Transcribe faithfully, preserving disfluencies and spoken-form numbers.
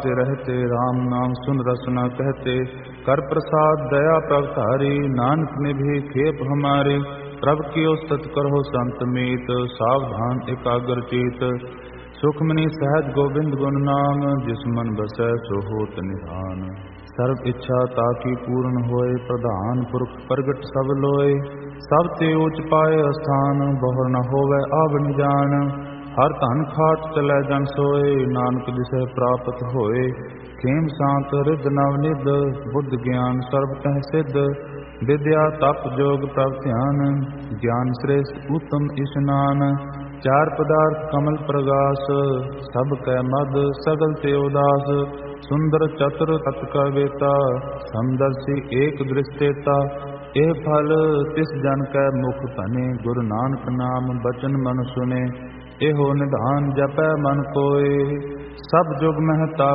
ते रहते राम नाम सुन रस न कहते। कर प्रसाद दया प्रभतारी, नानक निभि खेप हमारी। प्रभ कियो सत करहो संत मीत, सावधान एकाग्र चीत। सुखमनी सहज गोविंद गुण नाम, जिस मन बसै सो होत निधान। सर्व इच्छा ताकी पूर्ण होए, प्रधान पुरख प्रगट सब लोए। सब ते ऊच पाए अस्थान, बहुर न होवै आव निजान। हर धन खाट चलै जन सोए, नानक जिसे प्राप्त होए। खेम शांत हृद नवनिध, बुद्ध ज्ञान सर्व तह सिद्ध। विद्या तप जोग प्रभ ध्यान, ज्ञान श्रेष्ठ उत्तम स्नान। चार पदार्थ कमल प्रगास, सब कै मद सगल ते उदास। सुंदर चतुर तत्का वेता, समदर्शी एक दृष्टेता। एह फल तिस जन कै मुख धने, गुरु नानक नाम बचन मन सुने। एहो निधान जपै मन कोय, सब जुग महता